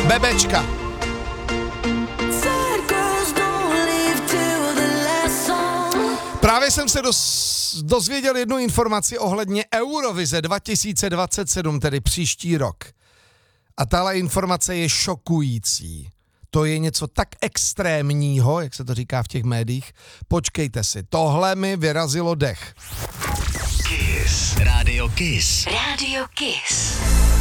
Bebečka. Právě jsem se dozvěděl jednu informaci ohledně Eurovize 2027, tedy příští rok. A tahle informace je šokující. To je něco tak extrémního, jak se to říká v těch médiích. Počkejte si, tohle mi vyrazilo dech. Kiss. Radio Kiss. Radio Kiss.